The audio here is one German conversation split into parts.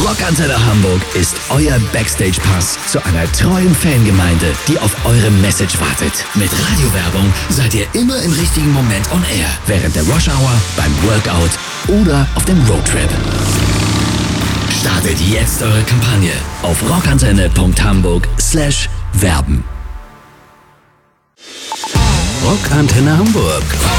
Rockantenne Hamburg ist euer Backstage-Pass zu einer treuen Fangemeinde, die auf eure Message wartet. Mit Radiowerbung seid ihr immer im richtigen Moment on air. Während der Rush Hour, beim Workout oder auf dem Roadtrip. Startet jetzt eure Kampagne auf rockantenne.hamburg/werben. Rockantenne Hamburg.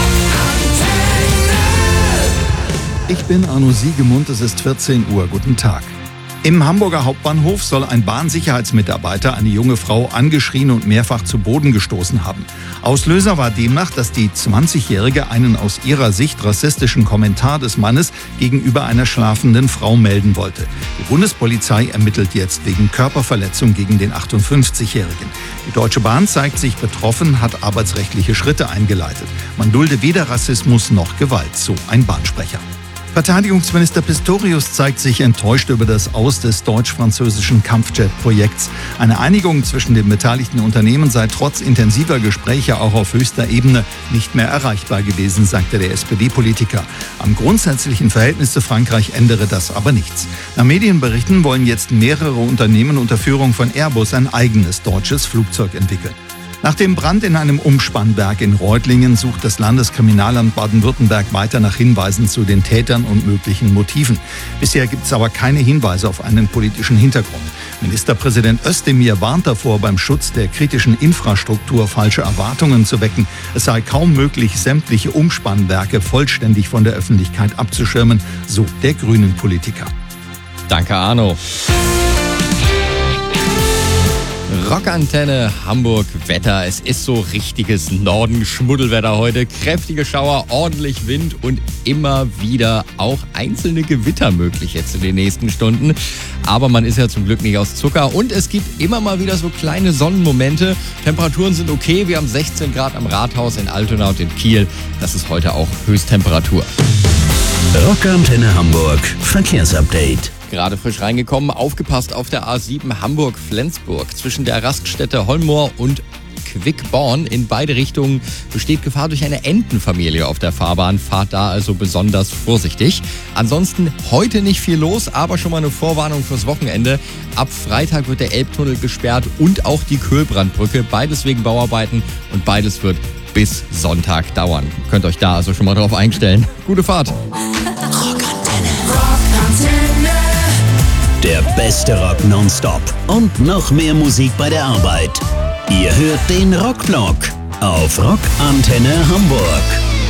Ich bin Arno Siegemund, es ist 14 Uhr. Guten Tag. Im Hamburger Hauptbahnhof soll ein Bahnsicherheitsmitarbeiter eine junge Frau angeschrien und mehrfach zu Boden gestoßen haben. Auslöser war demnach, dass die 20-Jährige einen aus ihrer Sicht rassistischen Kommentar des Mannes gegenüber einer schlafenden Frau melden wollte. Die Bundespolizei ermittelt jetzt wegen Körperverletzung gegen den 58-Jährigen. Die Deutsche Bahn zeigt sich betroffen, hat arbeitsrechtliche Schritte eingeleitet. Man dulde weder Rassismus noch Gewalt, so ein Bahnsprecher. Verteidigungsminister Pistorius zeigt sich enttäuscht über das Aus des deutsch-französischen Kampfjet-Projekts. Eine Einigung zwischen den beteiligten Unternehmen sei trotz intensiver Gespräche auch auf höchster Ebene nicht mehr erreichbar gewesen, sagte der SPD-Politiker. Am grundsätzlichen Verhältnis zu Frankreich ändere das aber nichts. Nach Medienberichten wollen jetzt mehrere Unternehmen unter Führung von Airbus ein eigenes deutsches Flugzeug entwickeln. Nach dem Brand in einem Umspannwerk in Reutlingen sucht das Landeskriminalamt Baden-Württemberg weiter nach Hinweisen zu den Tätern und möglichen Motiven. Bisher gibt es aber keine Hinweise auf einen politischen Hintergrund. Ministerpräsident Özdemir warnt davor, beim Schutz der kritischen Infrastruktur falsche Erwartungen zu wecken. Es sei kaum möglich, sämtliche Umspannwerke vollständig von der Öffentlichkeit abzuschirmen, so der Grünen-Politiker. Danke, Arno. Rockantenne Hamburg Wetter. Es ist so richtiges Norden-Schmuddelwetter heute. Kräftige Schauer, ordentlich Wind und immer wieder auch einzelne Gewitter möglich jetzt in den nächsten Stunden. Aber man ist ja zum Glück nicht aus Zucker und es gibt immer mal wieder so kleine Sonnenmomente. Temperaturen sind okay. Wir haben 16 Grad am Rathaus in Altona und in Kiel. Das ist heute auch Höchsttemperatur. Rockantenne Hamburg Verkehrsupdate. Gerade frisch reingekommen, aufgepasst auf der A7 Hamburg-Flensburg. Zwischen der Raststätte Holmmoor und Quickborn in beide Richtungen besteht Gefahr durch eine Entenfamilie auf der Fahrbahn. Fahrt da also besonders vorsichtig. Ansonsten heute nicht viel los, aber schon mal eine Vorwarnung fürs Wochenende. Ab Freitag wird der Elbtunnel gesperrt und auch die Köhlbrandbrücke. Beides wegen Bauarbeiten und beides wird bis Sonntag dauern. Könnt euch da also schon mal drauf einstellen. Gute Fahrt. Der beste Rock nonstop und noch mehr Musik bei der Arbeit. Ihr hört den Rockblock auf Rockantenne Hamburg.